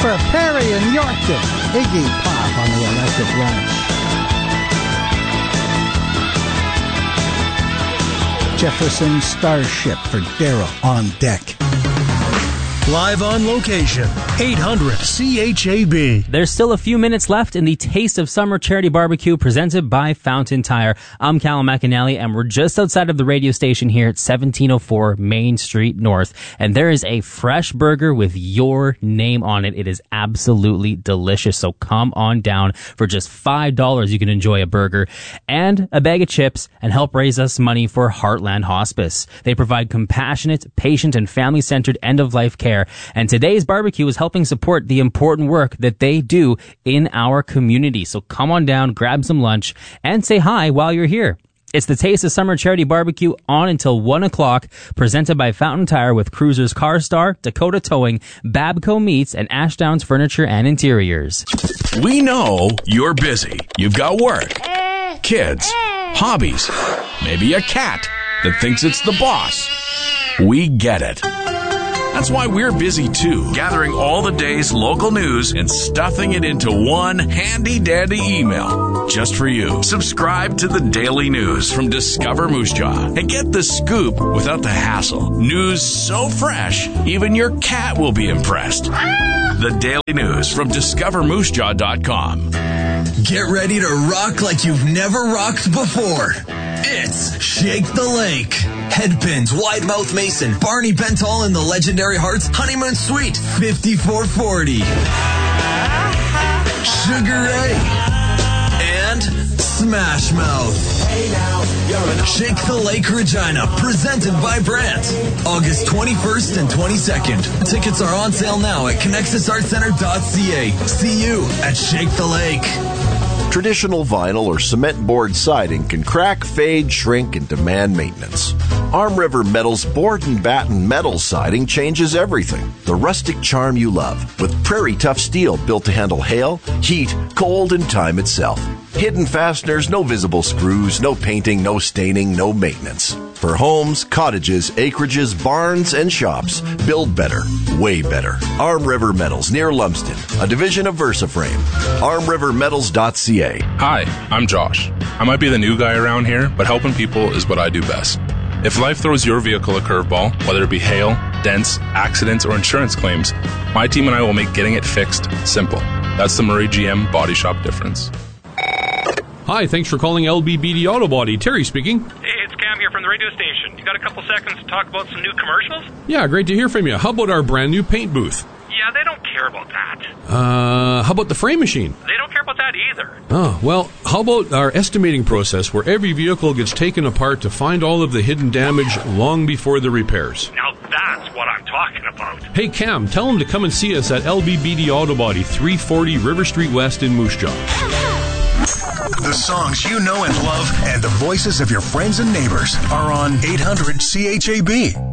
for Perry and Yorkton. Iggy Pop on the Electric Ranch. Jefferson Starship for Daryl on deck. Live on location, 800 CHAB. There's still a few minutes left in the Taste of Summer Charity Barbecue presented by Fountain Tire. I'm Callum McAnally, and we're just outside of the radio station here at 1704 Main Street North. And there is a fresh burger with your name on it. It is absolutely delicious. So come on down. For just $5, you can enjoy a burger and a bag of chips and help raise us money for Heartland Hospice. They provide compassionate, patient, and family-centered end-of-life care. And today's barbecue is helping support the important work that they do in our community. So come on down, grab some lunch, and say hi while you're here. It's the Taste of Summer Charity Barbecue on until 1 o'clock, presented by Fountain Tire with Cruisers Car Star, Dakota Towing, Babco Meats, and Ashdowns Furniture and Interiors. We know you're busy. You've got work, kids, hobbies, maybe a cat that thinks it's the boss. We get it. That's why we're busy too, gathering all the day's local news and stuffing it into one handy-dandy email just for you. Subscribe to the Daily News from Discover Moose Jaw and get the scoop without the hassle. News so fresh, even your cat will be impressed. The Daily News from DiscoverMooseJaw.com. Get ready to rock like you've never rocked before. It's Shake the Lake. Headpins, Wide Mouth Mason, Barney Bentall and the Legendary Hearts Honeymoon Suite, 5440. Sugar Ray. And Smash Mouth. Shake the Lake Regina, presented by Brandt. August 21st and 22nd. Tickets are on sale now at connexusartcenter.ca. See you at Shake the Lake. Traditional vinyl or cement board siding can crack, fade, shrink, and demand maintenance. Arm River Metal's board and batten metal siding changes everything. The rustic charm you love, with Prairie Tough steel built to handle hail, heat, cold, and time itself. Hidden fasteners, no visible screws, no painting, no staining, no maintenance. For homes, cottages, acreages, barns, and shops, build better, way better. Arm River Metals, near Lumsden, a division of VersaFrame. ArmRiverMetals.ca. Hi, I'm Josh. I might be the new guy around here, but helping people is what I do best. If life throws your vehicle a curveball, whether it be hail, dents, accidents, or insurance claims, my team and I will make getting it fixed simple. That's the Murray GM Body Shop difference. Hi, thanks for calling LBBD Auto Body. Terry speaking. Hey, it's Cam here from the radio station. You got a couple seconds to talk about some new commercials? Yeah, great to hear from you. How about our brand new paint booth? Yeah, they don't care about that. How about the frame machine? They don't care about that either. Oh, well, how about our estimating process where every vehicle gets taken apart to find all of the hidden damage long before the repairs? Now that's what I'm talking about. Hey, Cam, tell them to come and see us at LBBD Auto Body, 340 River Street West in Moose Jaw. The songs you know and love and the voices of your friends and neighbors are on 800 CHAB.